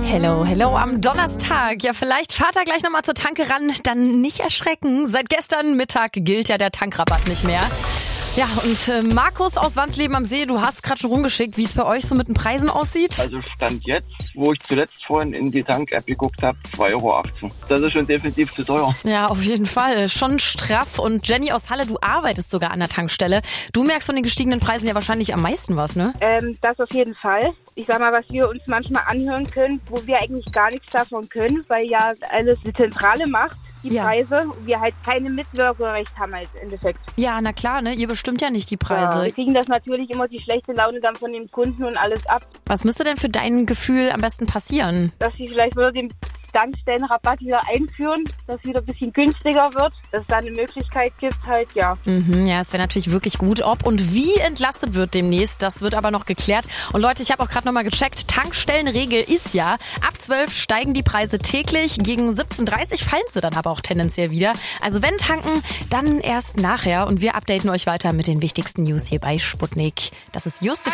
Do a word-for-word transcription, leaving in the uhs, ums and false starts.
Hello, hello am Donnerstag. Ja, vielleicht fahrt er gleich nochmal zur Tanke ran, dann nicht erschrecken. Seit gestern Mittag gilt ja der Tankrabatt nicht mehr. Ja, und äh, Markus aus Wandsleben am See, du hast gerade schon rumgeschickt, wie es bei euch so mit den Preisen aussieht. Also Stand jetzt, wo ich zuletzt vorhin in die Tank-App geguckt habe, zwei Euro achtzehn. Das ist schon definitiv zu teuer. Ja, auf jeden Fall. Schon straff. Und Jenny aus Halle, du arbeitest sogar an der Tankstelle. Du merkst von den gestiegenen Preisen ja wahrscheinlich am meisten was, ne? Ähm, das auf jeden Fall. Ich sag mal, was wir uns manchmal anhören können, wo wir eigentlich gar nichts davon können, weil ja alles die Zentrale macht, die Ja. Preise, und wir halt keine Mitwirkungsrecht haben als Endeffekt. Ja, na klar, ne? Ihr bestimmt ja nicht die Ja, Preise. wir kriegen das natürlich immer die schlechte Laune dann von den Kunden und alles ab, Was müsste denn für dein Gefühl am besten passieren? dass sie vielleicht wieder den Tankstellenrabatt wieder einführen, dass es wieder ein bisschen günstiger wird, dass es da eine Möglichkeit gibt, halt, ja. Mhm, ja, es wäre natürlich wirklich gut. Ob und wie entlastet wird demnächst, das wird aber noch geklärt. Und Leute, ich habe auch gerade nochmal gecheckt, Tankstellenregel ist ja, ab zwölf steigen die Preise täglich, gegen siebzehn Uhr dreißig fallen sie dann aber auch tendenziell wieder. Also wenn tanken, dann erst nachher. Und wir updaten euch weiter mit den wichtigsten News hier bei Sputnik. Das ist Just